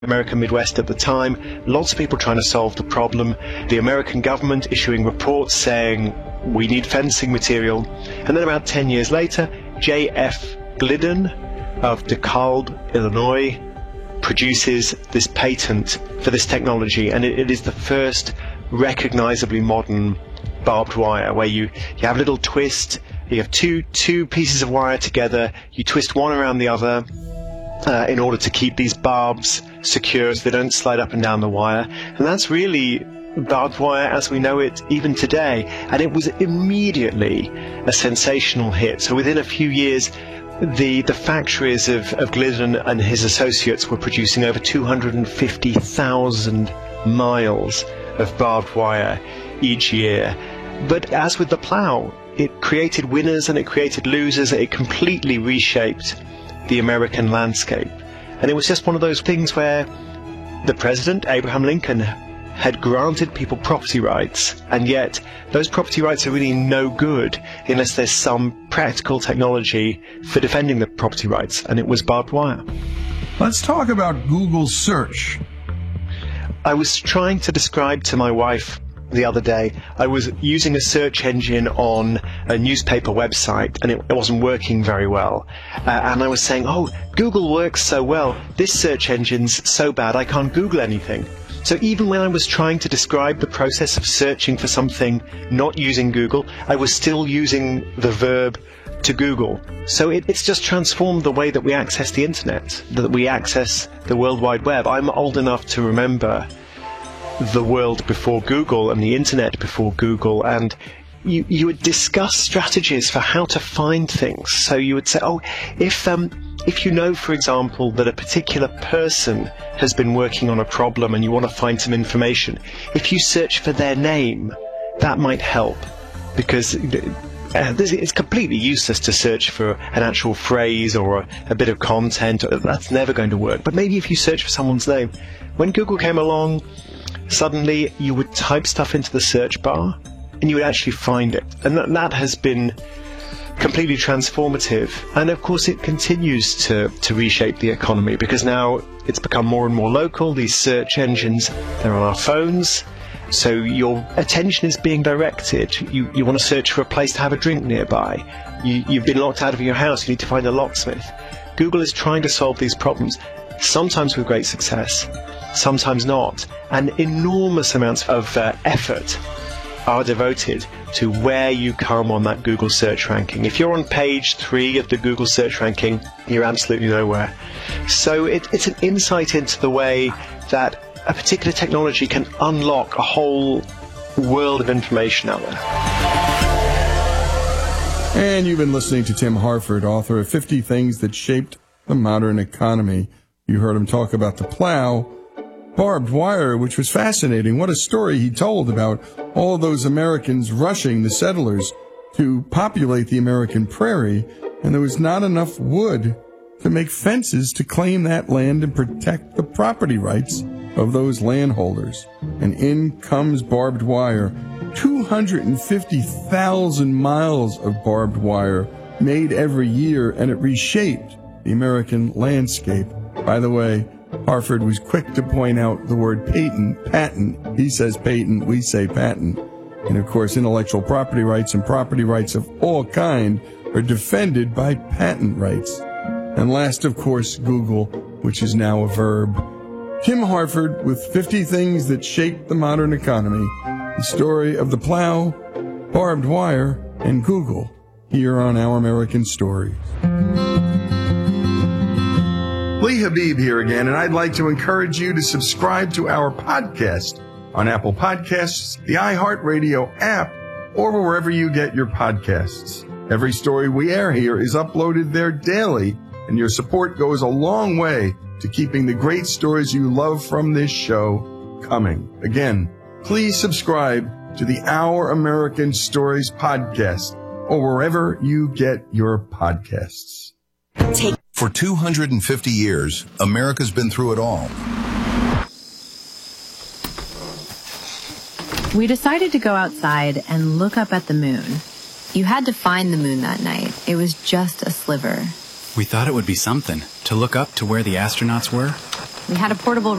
American Midwest at the time, lots of people trying to solve the problem, the American government issuing reports saying we need fencing material, and then about 10 years later, J.F. Glidden of DeKalb, Illinois, produces this patent for this technology, and it is the first recognizably modern barbed wire, where you have a little twist, you have two pieces of wire together, you twist one around the other in order to keep these barbs secure so they don't slide up and down the wire, and that's really barbed wire as we know it even today, and it was immediately a sensational hit. So within a few years, the factories of Glidden and his associates were producing over 250,000 miles of barbed wire each year. But as with the plow, it created winners and it created losers. It completely reshaped the American landscape. And it was just one of those things where the president, Abraham Lincoln, had granted people property rights, and yet those property rights are really no good unless there's some practical technology for defending the property rights, and it was barbed wire. Let's talk about Google search. I was trying to describe to my wife the other day, I was using a search engine on a newspaper website, and it wasn't working very well. And I was saying, Google works so well, this search engine's so bad I can't Google anything. So even when I was trying to describe the process of searching for something not using Google, I was still using the verb to Google. So it's just transformed the way that we access the internet, that we access the World Wide Web. I'm old enough to remember the world before Google and the internet before Google, and you would discuss strategies for how to find things. So you would say, if you know, for example, that a particular person has been working on a problem and you want to find some information, if you search for their name, that might help, because it's completely useless to search for an actual phrase or a bit of content. That's never going to work. But maybe if you search for someone's name. When Google came along, suddenly you would type stuff into the search bar and you would actually find it. And that has been completely transformative. And of course it continues to reshape the economy, because now it's become more and more local. These search engines, they're on our phones, so your attention is being directed. You want to search for a place to have a drink nearby. You've been locked out of your house, you need to find a locksmith. Google is trying to solve these problems, sometimes with great success, sometimes not. And enormous amounts of effort are devoted to where you come on that Google search ranking. If you're on page 3 of the Google search ranking, you're absolutely nowhere. So it's an insight into the way that a particular technology can unlock a whole world of information out there. And you've been listening to Tim Harford, author of 50 Things That Shaped the Modern Economy. You heard him talk about the plow, barbed wire, which was fascinating. What a story he told about all of those Americans rushing the settlers to populate the American prairie, and there was not enough wood to make fences to claim that land and protect the property rights of those landholders. And in comes barbed wire. 250,000 miles of barbed wire made every year, and it reshaped the American landscape. By the way, Harford was quick to point out the word patent. He says patent, we say patent. And of course, intellectual property rights and property rights of all kind are defended by patent rights. And last, of course, Google, which is now a verb. Tim Harford with 50 Things That Shaped the Modern Economy. The story of the plow, barbed wire, and Google here on Our American Stories. Lee Habib here again, and I'd like to encourage you to subscribe to our podcast on Apple Podcasts, the iHeartRadio app, or wherever you get your podcasts. Every story we air here is uploaded there daily, and your support goes a long way to keeping the great stories you love from this show coming. Again, please subscribe to the Our American Stories podcast, or wherever you get your podcasts. For 250 years, America's been through it all. We decided to go outside and look up at the moon. You had to find the moon that night. It was just a sliver. We thought it would be something, to look up to where the astronauts were. We had a portable